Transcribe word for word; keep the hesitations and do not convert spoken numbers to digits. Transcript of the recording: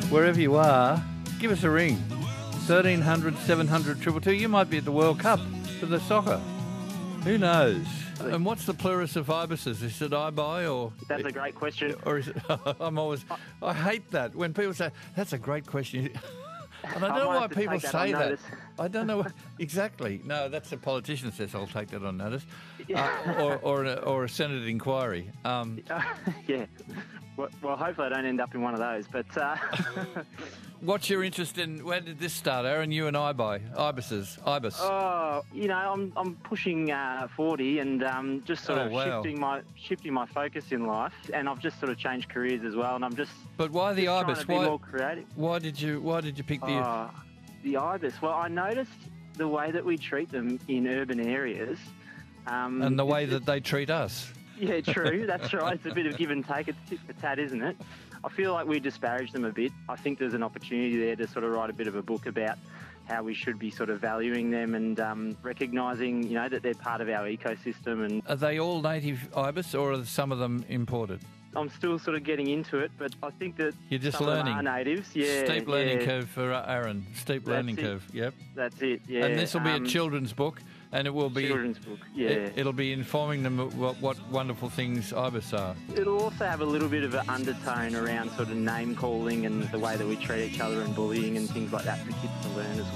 wherever you are, give us a ring. thirteen hundred, seven hundred, two two two. You might be at the World Cup for the soccer. Who knows? And what's the plurus of ibises? Is it ibi or... That's a great question. Or is it... I'm always... I hate that when people say, that's a great question. And I don't know why people say that. I don't know. Exactly. No, that's a politician says, I'll take that on notice. Yeah. Uh, or, or, a, or a Senate inquiry. Um, yeah. Well, well, hopefully I don't end up in one of those. But uh... what's your interest in... Where did this start, Aaron? You and Ibi, ibises, ibis. Oh, you know, I'm I'm pushing uh, forty and um, just sort Oh, of wow. shifting my shifting my focus in life, and I've just sort of changed careers as well, and I'm just. But why the just ibis? Trying to be Why more creative. Why did you Why did you pick the? Uh, the ibis. Well, I noticed the way that we treat them in urban areas, um, and the way it's- that they treat us. Yeah, true. That's right. It's a bit of give and take. It's tit for tat, isn't it? I feel like we disparage them a bit. I think there's an opportunity there to sort of write a bit of a book about how we should be sort of valuing them and um, recognising, you know, that they're part of our ecosystem. And Are they all native ibis, or are some of them imported? I'm still sort of getting into it, but I think that You're just some of them learning. are natives. Yeah, Steep learning yeah, curve for uh, Aaron. Steep That's learning it. curve. Yep. That's it. Yeah, And this will be um, a children's book, and it will be children's book. Yeah, It, it'll be informing them of what, what wonderful things ibis are. it'll also have a little bit of an undertone around sort of name calling and the way that we treat each other and bullying and things like that for kids to learn as well.